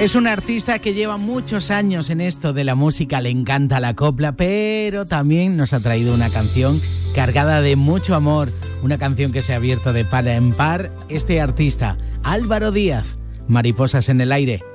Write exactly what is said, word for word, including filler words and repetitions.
Es un artista que lleva muchos años en esto de la música, le encanta la copla, pero también nos ha traído una canción cargada de mucho amor, una canción que se ha abierto de par en par. Este artista, Álvaro Díaz, Mariposas en el aire.